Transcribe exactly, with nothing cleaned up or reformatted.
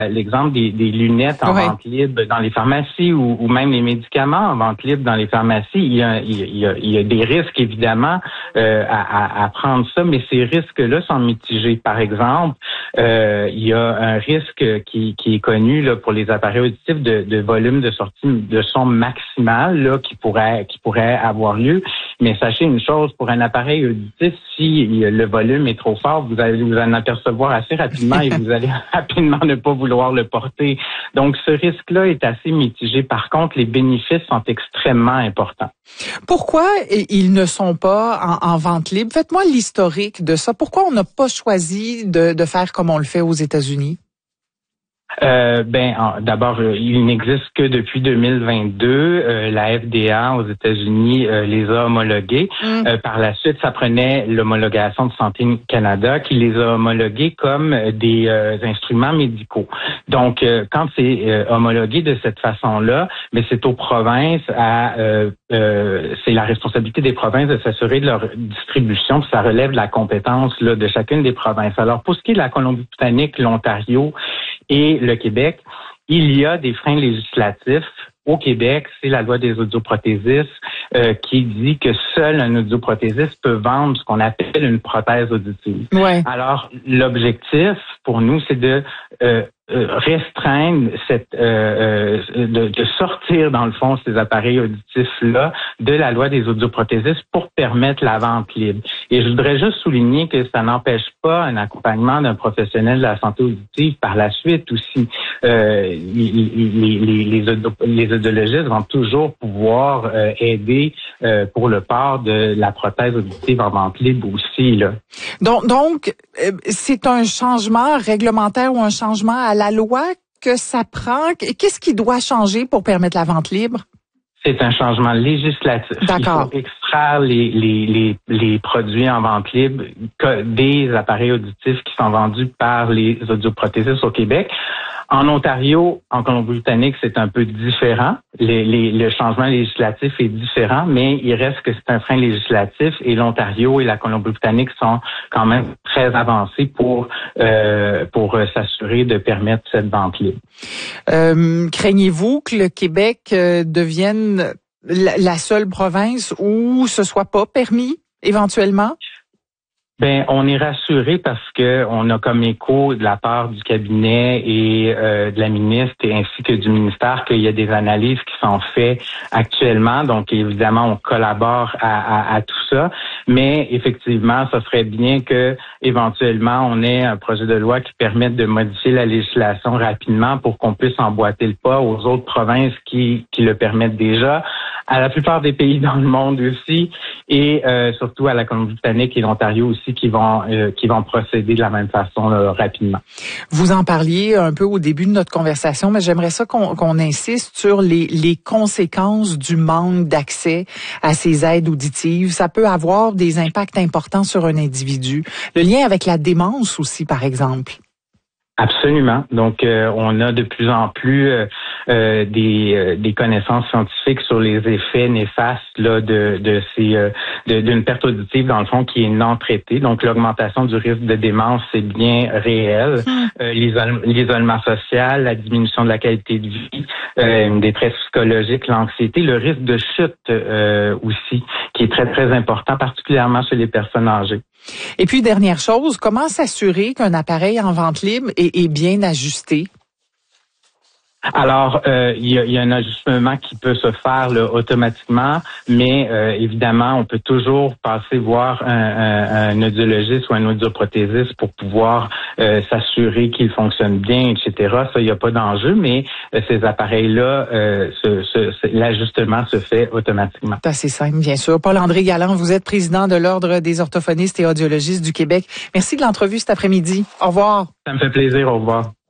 l'exemple des, des lunettes en ouais. vente libre dans les pharmacies ou, ou même les médicaments en vente libre dans les pharmacies, il y a, il y a, il y a des risques évidemment euh, à, à, à prendre ça, mais ces risques-là sont mitigés. Par exemple, euh, il y a un risque qui, qui est connu là, pour les appareils auditifs de, de volume de sortie de son maximal là, qui pourrait qui pourrait avoir lieu. Mais sachez une chose, pour un appareil auditif, si le volume est trop fort, vous allez vous en apercevoir assez rapidement et vous allez rapidement ne pas vouloir le porter. Donc, ce risque-là est assez mitigé. Par contre, les bénéfices sont extrêmement importants. Pourquoi ils ne sont pas en, en vente libre? Faites-moi l'historique de ça. Pourquoi on n'a pas choisi de, de faire comme on le fait aux États-Unis? Euh, ben, d'abord, il n'existe que depuis deux mille vingt-deux. Euh, la F D A aux États-Unis euh, les a homologués. Mm. Euh, par la suite, ça prenait l'homologation de Santé Canada qui les a homologués comme des euh, instruments médicaux. Donc, euh, quand c'est euh, homologué de cette façon-là, mais c'est aux provinces à, euh, euh, c'est la responsabilité des provinces de s'assurer de leur distribution. Puis ça relève de la compétence là de chacune des provinces. Alors, pour ce qui est de la Colombie-Britannique, l'Ontario et le Québec, il y a des freins législatifs. Au Québec, c'est la loi des audioprothésistes euh, qui dit que seul un audioprothésiste peut vendre ce qu'on appelle une prothèse auditive. Ouais. Alors, l'objectif pour nous, c'est de euh, restreindre cette, euh, de, de sortir dans le fond ces appareils auditifs-là de la loi des audioprothésistes pour permettre la vente libre. Et je voudrais juste souligner que ça n'empêche pas un accompagnement d'un professionnel de la santé auditive par la suite aussi. Euh, les, les, les, les, audio, les audiologistes vont toujours pouvoir euh, aider euh, pour le port de la prothèse auditive en vente libre aussi, là. Donc, donc euh, c'est un changement réglementaire ou un changement à la loi que ça prend? Qu'est-ce qui doit changer pour permettre la vente libre? C'est un changement législatif. D'accord. Il faut extraire les, les, les, les produits en vente libre des appareils auditifs qui sont vendus par les audioprothésistes au Québec. En Ontario, en Colombie-Britannique, c'est un peu différent. Les, les, le changement législatif est différent, mais il reste que c'est un frein législatif et l'Ontario et la Colombie-Britannique sont quand même très avancés pour euh, pour s'assurer de permettre cette vente libre. Euh, craignez-vous que le Québec euh, devienne la, la seule province où ce soit pas permis éventuellement? Ben, on est rassuré parce que on a comme écho de la part du cabinet et euh, de la ministre et ainsi que du ministère qu'il y a des analyses qui sont faites actuellement. Donc, évidemment, on collabore à, à, à tout ça. Mais effectivement, ça serait bien que éventuellement on ait un projet de loi qui permette de modifier la législation rapidement pour qu'on puisse emboîter le pas aux autres provinces qui, qui le permettent déjà, à la plupart des pays dans le monde aussi, et euh, surtout à la Colombie-Britannique et l'Ontario aussi qui vont euh, qui vont procéder de la même façon là, rapidement. Vous en parliez un peu au début de notre conversation, mais j'aimerais ça qu'on, qu'on insiste sur les, les conséquences du manque d'accès à ces aides auditives. Ça peut avoir des impacts importants sur un individu. Le lien avec la démence aussi, par exemple. Absolument. Donc, euh, on a de plus en plus euh, euh, des, euh, des connaissances scientifiques sur les effets néfastes là de de ces euh, de, d'une perte auditive dans le fond qui est non traitée. Donc, l'augmentation du risque de démence c'est bien réel. Mmh. Euh, l'isole, l'isolement social, la diminution de la qualité de vie, euh, une détresse psychologique, l'anxiété, le risque de chute euh, aussi qui est très très important, particulièrement chez les personnes âgées. Et puis, dernière chose, comment s'assurer qu'un appareil en vente libre est, est bien ajusté? Alors, euh, il y, a, il y a un ajustement qui peut se faire là, automatiquement, mais euh, évidemment, on peut toujours passer voir un, un, un audiologiste ou un audioprothésiste pour pouvoir euh, s'assurer qu'il fonctionne bien, et cetera. Ça, il n'y a pas d'enjeu, mais euh, ces appareils-là, euh, ce, ce, ce, l'ajustement se fait automatiquement. C'est assez simple, bien sûr. Paul-André Galland, vous êtes président de l'Ordre des orthophonistes et audiologistes du Québec. Merci de l'entrevue cet après-midi. Au revoir. Ça me fait plaisir. Au revoir.